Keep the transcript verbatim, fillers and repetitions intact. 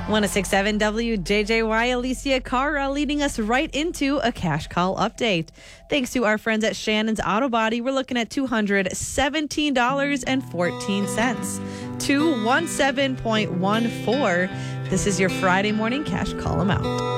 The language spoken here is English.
one oh six point seven W J J Y, Alicia Cara leading us right into a cash call update. Thanks to our friends at Shannon's Auto Body, we're looking at two hundred seventeen dollars and fourteen cents. two hundred seventeen point one four. This is your Friday morning cash call amount.